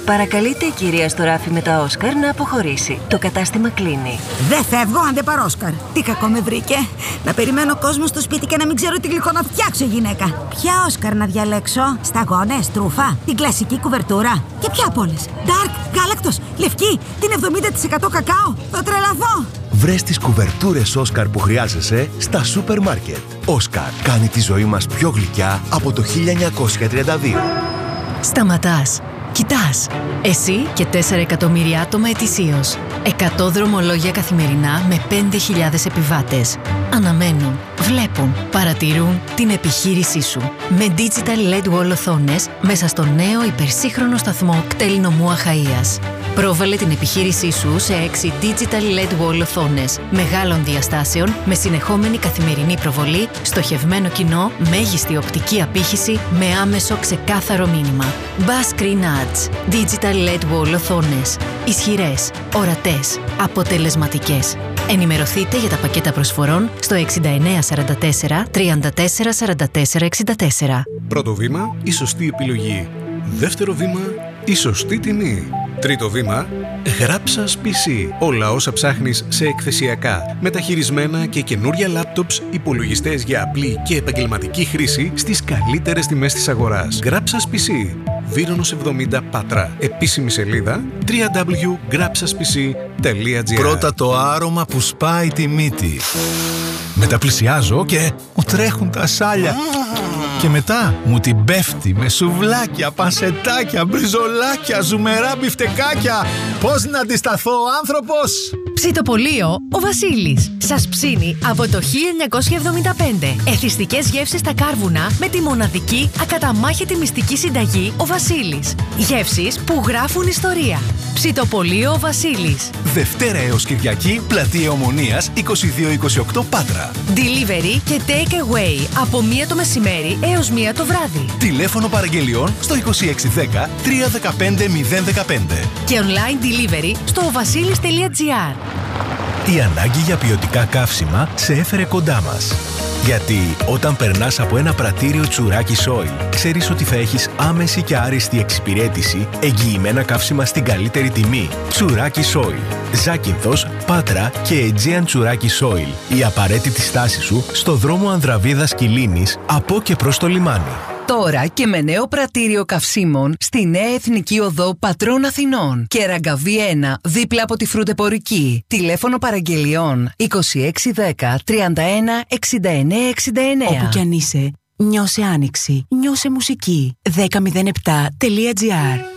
Παρακαλείται η κυρία στο ράφι με τα Όσκαρ να αποχωρήσει. Το κατάστημα κλείνει. Δεν φεύγω αν δεν πάρω Όσκαρ. Τι κακό με βρήκε. Να περιμένω κόσμο στο σπίτι και να μην ξέρω τι γλυκό να φτιάξω, γυναίκα. Ποια Όσκαρ να διαλέξω? Σταγόνες, τρούφα, την κλασική κουβερτούρα? Και ποια από όλες? Dark, γάλακτος, λευκή, την 70% κακάο? Θα τρελαθώ. Βρες τις κουβερτούρες Όσκαρ που χρειάζεσαι στα σούπερ μάρκετ. Όσκαρ κάνει τη ζωή μας πιο γλυκιά από το 1932. Σταματάς. Κοιτάς. Εσύ και 4 εκατομμύρια άτομα ετησίως. 100 δρομολόγια καθημερινά με 5.000 επιβάτες. Αναμένουν, βλέπουν, παρατηρούν την επιχείρησή σου. Με Digital LED Wall οθόνες μέσα στο νέο υπερσύγχρονο σταθμό κτέλ νομού Αχαΐας. Πρόβαλε την επιχείρησή σου σε 6 Digital LED Wall οθόνες μεγάλων διαστάσεων με συνεχόμενη καθημερινή προβολή, στοχευμένο κοινό, μέγιστη οπτική απήχηση με άμεσο ξεκάθαρο μήνυμα. Bass Screen Ads. Digital LED Wall οθόνες. Ισχυρές, ορατές, αποτελεσματικές. Ενημερωθείτε για τα πακέτα προσφορών στο 6944 34 44 64. Πρώτο βήμα, η σωστή επιλογή. Δεύτερο βήμα, η σωστή τιμή. Τρίτο βήμα, Γράψας PC. Όλα όσα ψάχνεις σε εκθεσιακά, μεταχειρισμένα και καινούρια λάπτοψ, υπολογιστές για απλή και επαγγελματική χρήση στις καλύτερες τιμές της αγοράς. Γράψας PC. Βύρονος 70 Πάτρα. Επίσημη σελίδα www.grapsaspc.gr. Πρώτα το άρωμα που σπάει τη μύτη. Μετά πλησιάζω και μου τρέχουν τα σάλια. Και μετά μου την πέφτει με σουβλάκια, πανσετάκια, μπριζολάκια, ζουμερά μπιφτεκάκια. Πώς να αντισταθώ, άνθρωπος! Ψητοπολείο ο Βασίλης. Σας ψήνει από το 1975. Εθιστικές γεύσεις στα κάρβουνα με τη μοναδική ακαταμάχητη μυστική συνταγή ο Βασίλης. Γεύσεις που γράφουν ιστορία. Ψητοπολείο ο Βασίλης. Δευτέρα έως Κυριακή, Πλατεία Ομονίας 22-28 Πάτρα. Delivery και take away από 1 το μεσημέρι έως 1 το βράδυ. Τηλέφωνο παραγγελιών στο 2610 315 015. Και online delivery στο vasilis.gr. Η ανάγκη για ποιοτικά καύσιμα σε έφερε κοντά μας. Γιατί όταν περνάς από ένα πρατήριο τσουράκι Soil, ξέρεις ότι θα έχεις άμεση και άριστη εξυπηρέτηση, εγγυημένα καύσιμα στην καλύτερη τιμή. Τσουράκι Soil. Ζάκυνθος, Πάτρα και Αιτζίαν τσουράκι Soil. Η απαραίτητη στάση σου στο δρόμο Ανδραβίδας Κιλίνης από και προς το λιμάνι. Τώρα και με νέο πρατήριο καυσίμων στη Νέα Εθνική Οδό Πατρών Αθηνών και Ραγκαβή 1 δίπλα από τη Φρουτεπορική. Τηλέφωνο παραγγελιών 2610 31 69 69. Όπου κι αν είσαι, νιώσε άνοιξη, νιώσε μουσική. 1007.gr.